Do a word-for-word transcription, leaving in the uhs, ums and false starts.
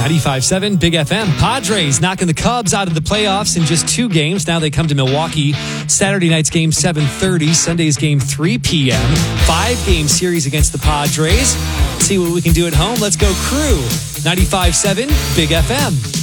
ninety-five seven Big F M. Padres knocking the Cubs out of the playoffs in just two games. Now they come to Milwaukee. Saturday night's game seven thirty. Sunday's game three p.m. Five-game series against the Padres. Let's see what we can do at home. Let's go Crew. ninety-five seven Big F M.